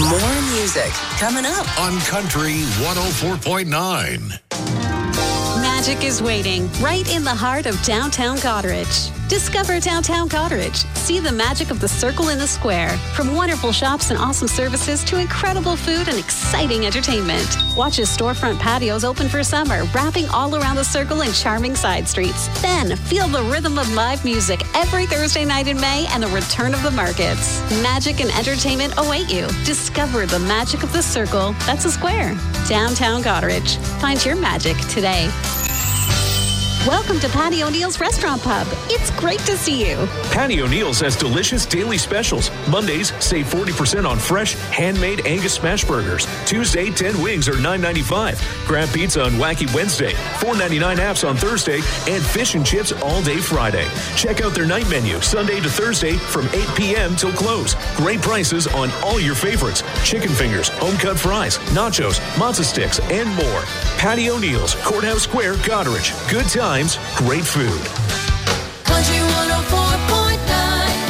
More music coming up on Country 104.9. Magic is waiting right in the heart of downtown Goderich. Discover downtown Goderich. See the magic of the Circle in the Square. From wonderful shops and awesome services to incredible food and exciting entertainment. Watch as storefront patios open for summer, wrapping all around the Circle and charming side streets. Then feel the rhythm of live music every Thursday night in May and the return of the markets. Magic and entertainment await you. Discover the magic of the Circle. That's a square. Downtown Goderich. Find your magic today. Welcome to Patty O'Neill's Restaurant Pub. It's great to see you. Patty O'Neill's has delicious daily specials. Mondays, save 40% on fresh, handmade Angus smash burgers. Tuesday, 10 wings are $9.95. Crab pizza on Wacky Wednesday. $4.99 apps on Thursday. And fish and chips all day Friday. Check out their night menu, Sunday to Thursday from 8 p.m. till close. Great prices on all your favorites. Chicken fingers, home-cut fries, nachos, matzo sticks, and more. Patty O'Neill's, Courthouse Square, Goderich. Good times, great food. Country 104.9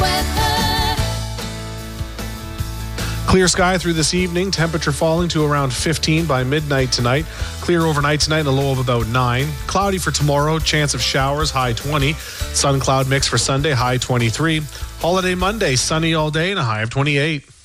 weather. Clear sky through this evening. Temperature falling to around 15 by midnight tonight. Clear overnight tonight and a low of about 9. Cloudy for tomorrow. Chance of showers, high 20. Sun cloud mix for Sunday, high 23. Holiday Monday, sunny all day and a high of 28.